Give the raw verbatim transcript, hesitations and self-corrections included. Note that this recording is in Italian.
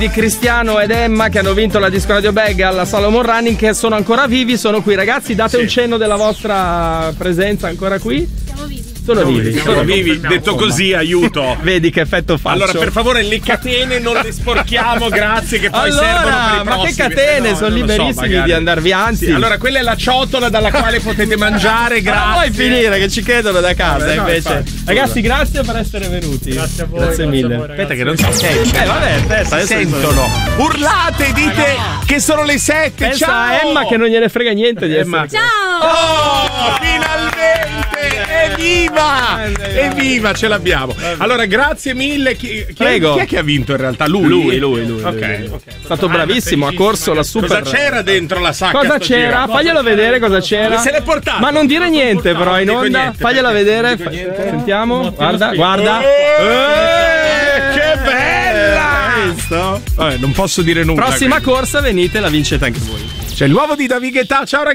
di Cristiano ed Emma che hanno vinto la Disco Radio Bag alla Salomon Running, che sono ancora vivi, sono qui. Ragazzi, date sì. un cenno della vostra presenza ancora qui. Siamo vivi. Sono no, vivi, sono vivi, detto così, aiuto. Vedi che effetto faccio. Allora, per favore, le catene non le sporchiamo, grazie, che poi allora, servono per i ma prossimi. che catene, eh no, sono liberissimi so, di andarvi, anzi. Sì, allora, quella è la ciotola dalla quale potete mangiare, grazie. Ma puoi finire, che ci chiedono da casa, Vabbè, no, invece. infatti, ragazzi, grazie per essere venuti. Grazie a voi. Grazie mille. Grazie a voi, aspetta che non si sente. Eh, vabbè, testa, si sentono. Urlate, dite no. che sono le sette. Pensa ciao. a Emma che non gliene frega niente di Emma. essere. Ciao. Oh, finalmente! Evviva! Evviva, ce l'abbiamo. Allora, grazie mille. Chi, chi, Prego. Chi è che ha vinto in realtà? Lui? Lui, lui, lui. Ok. lui. È stato bravissimo, ha corso la super. Cosa c'era dentro la sacca? Cosa c'era? Faglielo vedere cosa c'era. Se l'è portato. Ma non dire niente, però, in onda. Niente, Fagliela vedere. Fa- Sentiamo. Guarda, guarda. Eh, che bella! Vabbè, non posso dire nulla. Prossima quindi. corsa, venite, la vincete anche voi. C'è l'uovo di David Guetta. Ciao ragazzi.